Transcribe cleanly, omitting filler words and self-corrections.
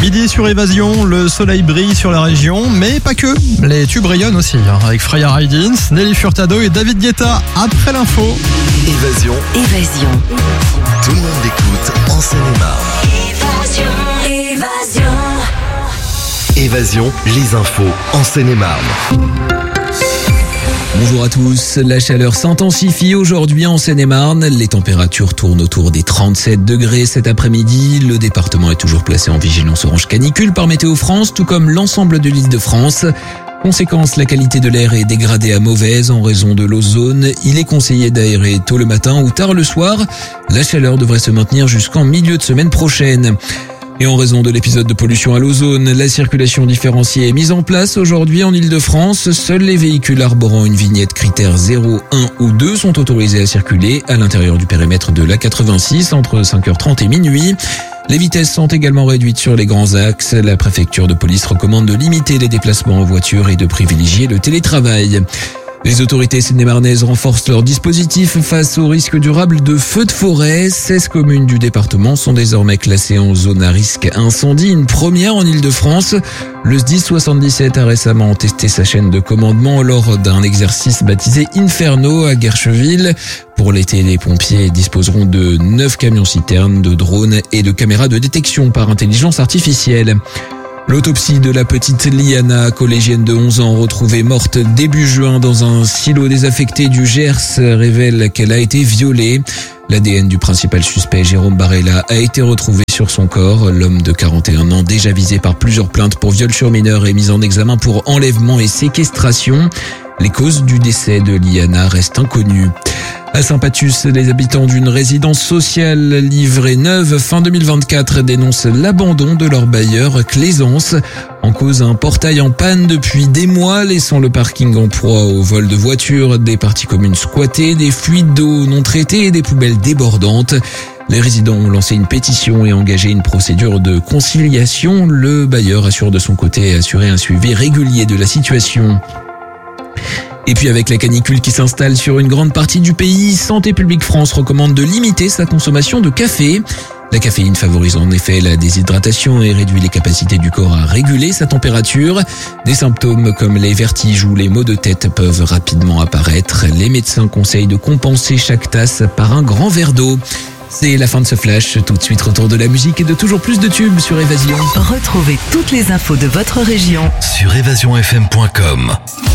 Midi sur Évasion, le soleil brille sur la région, mais pas que. Les tubes rayonnent aussi, avec Freya Ridins, Nelly Furtado et David Guetta après l'info. Évasion. Tout le monde écoute en Seine-et-Marne. Évasion, les infos en Seine-et-Marne. Bonjour à tous, la chaleur s'intensifie aujourd'hui en Seine-et-Marne. Les températures tournent autour des 37 degrés cet après-midi. Le département est toujours placé en vigilance orange canicule par Météo France, tout comme l'ensemble de l'Île-de-France. Conséquence, la qualité de l'air est dégradée à mauvaise en raison de l'ozone. Il est conseillé d'aérer tôt le matin ou tard le soir. La chaleur devrait se maintenir jusqu'en milieu de semaine prochaine. Et en raison de l'épisode de pollution à l'ozone, la circulation différenciée est mise en place aujourd'hui en Île-de-France. Seuls les véhicules arborant une vignette critère 0, 1 ou 2 sont autorisés à circuler à l'intérieur du périmètre de l'A86 entre 5h30 et minuit. Les vitesses sont également réduites sur les grands axes. La préfecture de police recommande de limiter les déplacements en voiture et de privilégier le télétravail. Les autorités seine-et-marnaises renforcent leur dispositif face au risque durable de feux de forêt. 16 communes du département sont désormais classées en zone à risque incendie, une première en Île-de-France. Le SDIS 77 a récemment testé sa chaîne de commandement lors d'un exercice baptisé Inferno à Guercheville. Pour l'été, les pompiers disposeront de 9 camions-citernes, de drones et de caméras de détection par intelligence artificielle. L'autopsie de la petite Liana, collégienne de 11 ans, retrouvée morte début juin dans un silo désaffecté du Gers, révèle qu'elle a été violée. L'ADN du principal suspect, Jérôme Barella, a été retrouvé sur son corps. L'homme de 41 ans, déjà visé par plusieurs plaintes pour viol sur mineur, est mis en examen pour enlèvement et séquestration. Les causes du décès de Liana restent inconnues. À Saint-Pathus, les habitants d'une résidence sociale livrée neuve fin 2024 dénoncent l'abandon de leur bailleur Claisance. En cause, un portail en panne depuis des mois, laissant le parking en proie au vol de voitures, des parties communes squattées, des fuites d'eau non traitées et des poubelles débordantes. Les résidents ont lancé une pétition et engagé une procédure de conciliation. Le bailleur assure de son côté assurer un suivi régulier de la situation. Et puis avec la canicule qui s'installe sur une grande partie du pays, Santé publique France recommande de limiter sa consommation de café. La caféine favorise en effet la déshydratation et réduit les capacités du corps à réguler sa température. Des symptômes comme les vertiges ou les maux de tête peuvent rapidement apparaître. Les médecins conseillent de compenser chaque tasse par un grand verre d'eau. C'est la fin de ce flash. Tout de suite, retour de la musique et de toujours plus de tubes sur Évasion. Retrouvez toutes les infos de votre région Sur évasionfm.com.